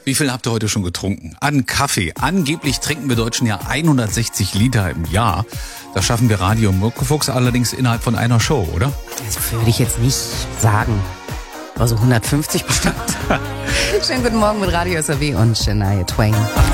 Wie viel habt ihr heute schon getrunken? An Kaffee. Angeblich trinken wir Deutschen ja 160 Liter im Jahr. Das schaffen wir Radio Muckefuchs allerdings innerhalb von einer Show, oder? Das würde ich jetzt nicht sagen. Also 150 bestimmt. Schönen guten Morgen mit Radio SAW und Shania Twain.